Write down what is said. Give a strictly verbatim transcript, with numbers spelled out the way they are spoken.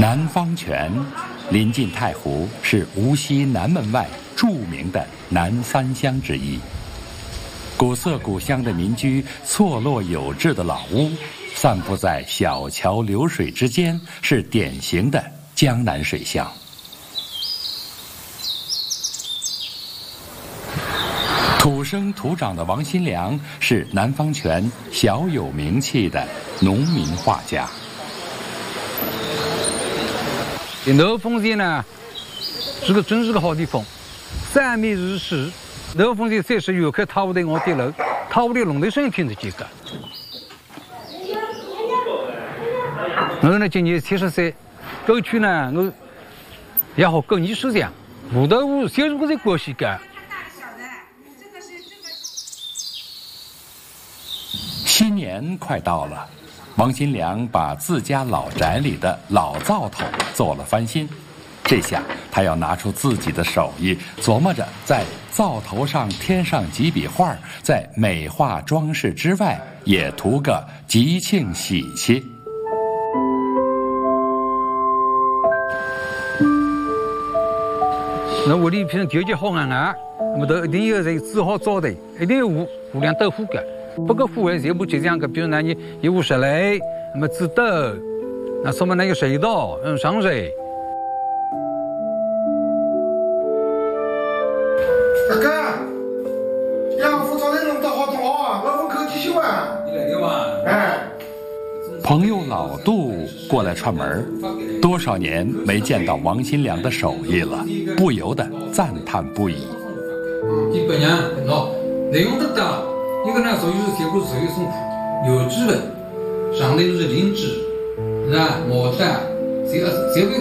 南方泉临近太湖，是无锡南门外著名的南三乡之一。古色古香的民居，错落有致的老屋，散布在小桥流水之间，是典型的江南水乡。土生土长的王新良是南方泉小有名气的农民画家。 南丰县呢，是个真是个好地方，三面是水。南丰县三十游客塔湖的我的楼，塔湖的龙头声音听得见个。我呢今年七十岁，过去呢我也好跟你是这样，五到五小时在过去干。 新年快到了，王新良把自家老宅里的老灶头做了翻新。这下他要拿出自己的手艺，琢磨着在灶头上添上几笔画，在美化装饰之外，也图个吉庆喜气。 那屋里平常条件好硬硬，那么都一定要人煮好灶的，一定要五五两豆腐干。不过户外全部就这样个，比如那你一壶石来，那么煮豆，那上面那个水稻，嗯，上水。 大哥，杨副早点弄到好多啊，我们可继续玩。 你来的嘛？ 哎。朋友老杜过来串门，多少年没见到王新良的手艺了，不由得赞叹不已。 一百年喏，内容得大。一个呢，所以是铁锅属于松土，有质的，上头就是灵芝，是吧？毛蛋，这个这个。